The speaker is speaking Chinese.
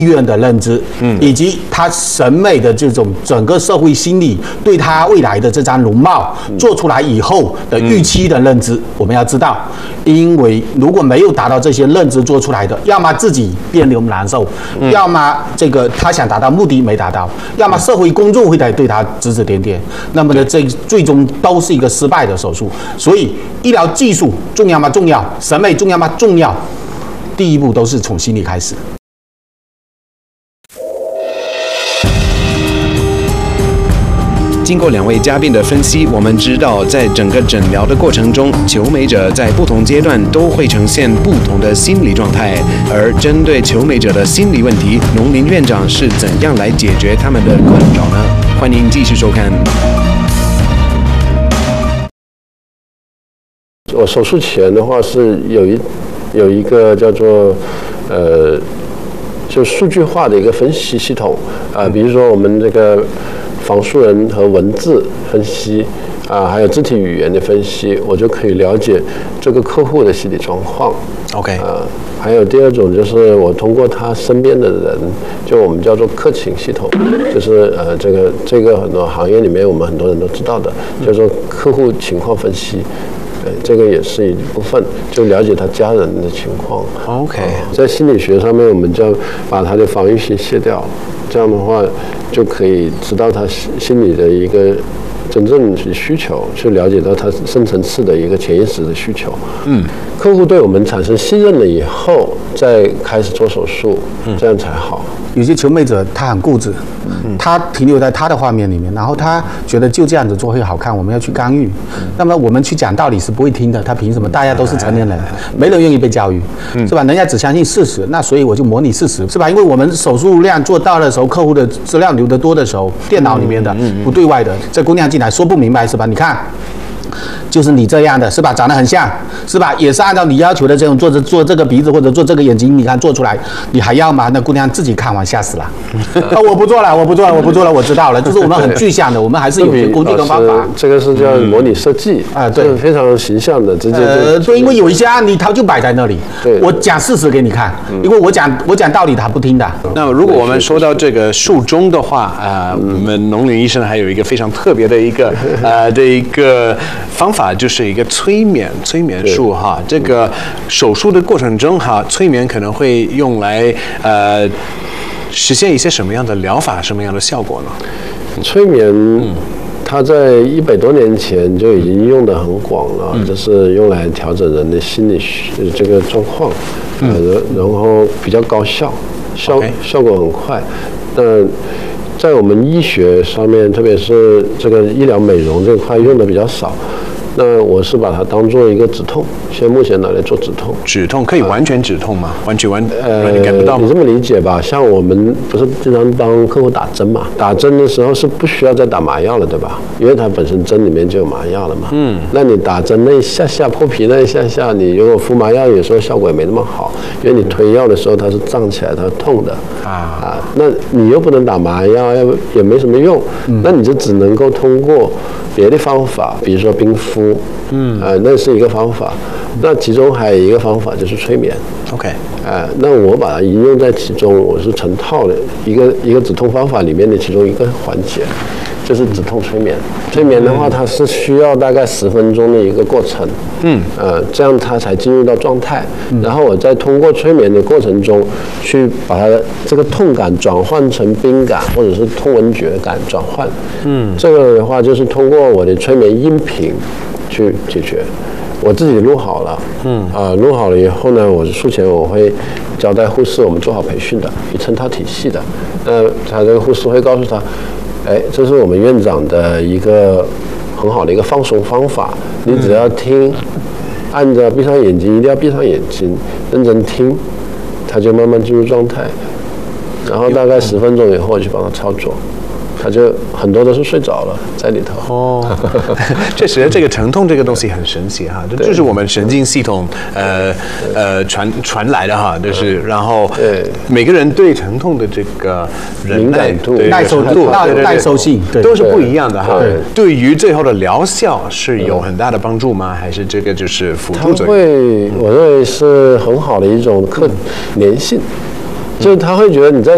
院的认知，以及他审美的这种整个社会心理对他未来的这张容貌做出来以后的预期的认知，我们要知道，因为如果没有达到这些认知做出来的，要么自己别扭难受，要么这个他想达到目的没达到，要么社会公众会对他指指点点，那么呢，这最终都是一个失败的手术。所以，医疗技术重要吗？重要。审美重要吗？重要。第一步都是从心理开始。 经过2位嘉宾的分析，我们知道在整个诊疗的过程中，求美者在不同阶段都会呈现不同的心理状态。而针对求美者的心理问题，农林院长是怎样来解决他们的困扰呢？欢迎继续收看。 我手术前的话是有一个叫做就数据化的一个分析系统比如说我们这个仿素人和文字分析还有肢体语言的分析，我就可以了解这个客户的心理状况。 OK， 还有第二种就是我通过他身边的人，就我们叫做客情系统，就是这个很多行业里面我们很多人都知道的，叫做客户情况分析。这个也是一部分，就了解他家人的情况。 OK， 在心理学上面，我们就把他的防御性卸掉，这样的话就可以知道他心理的一个真正的需求，去了解到他深层次的一个潜意识的需求。客户对我们产生信任了以后，再开始做手术，这样才好。 有些求美者他很固执，他停留在他的画面里面，然后他觉得就这样子做会好看，我们要去干预。那么我们去讲道理是不会听的，他凭什么？大家都是成年人，没人愿意被教育，是吧？人家只相信事实，那所以我就模拟事实，是吧？因为我们手术量做到的时候，客户的资料留得多的时候，电脑里面的不对外的，这姑娘进来说不明白，是吧？你看。就是你这样的是吧？长得很像是吧？也是按照你要求的这种做这个鼻子或者做这个眼睛，你看做出来，你还要吗？那姑娘自己看完吓死了。我不做了，我知道了。就是我们很具象的，我们还是有些工具跟方法。 这个是叫模拟设计对，非常形象的，直接对，因为有一些案例它就摆在那里，我讲事实给你看，因为我讲道理他不听的。 那如果我们说到这个术中的话我们农林医生还有一个非常特别的一个方法，就是一个催眠术哈。这个手术的过程中哈，催眠可能会用来实现一些什么样的疗法，什么样的效果呢？ 催眠，它在100多年前就已经用得很广了，就是用来调整人的心理这个状况，然后比较高效，效果很快。但在我们医学上面，特别是这个医疗美容这块用的比较少。那我是把它当做一个止痛，目前拿来做止痛。 止痛可以完全止痛吗？完全感不到吗？ 你这么理解吧，像我们不是经常帮客户打针嘛？打针的时候是不需要再打麻药了，对吧？因为它本身针里面就有麻药了嘛。那你打针那一下下破皮那一下下，你如果敷麻药，有时候效果也没那么好，因为你推药的时候它是胀起来，它是痛的那你又不能打麻药，也没什么用。那你就只能够通过别的方法，比如说冰敷。那是一个方法。那其中还有一个方法就是催眠。 OK。 那我把它应用在其中，我是成套的一个止痛方法里面的其中一个环节，就是止痛催眠。催眠的话，它是需要大概10分钟的一个过程。这样它才进入到状态。然后我再通过催眠的过程中，去把它的这个痛感转换成冰感，或者是痛闻觉感转换。这个的话就是通过我的催眠音频去解决。我自己录好了，录好了以后呢，我术前我会交代护士，我们做好培训的，一成套体系的。他这个护士会告诉他，这是我们院长的一个很好的一个放松方法，你只要听，按着闭上眼睛，一定要闭上眼睛，认真听，他就慢慢进入状态。然后大概10分钟以后，我去帮他操作。他就很多都是睡着了在里头。 确实这个疼痛这个东西很神奇哈，这就是我们神经系统传来的哈，就是然后每个人对疼痛的这个敏感度、 耐受性都是不一样的哈。对于最后的疗效是有很大的帮助吗？还是这个就是辅助作用？ 我认为是很好的一种粘性。就是他会觉得你在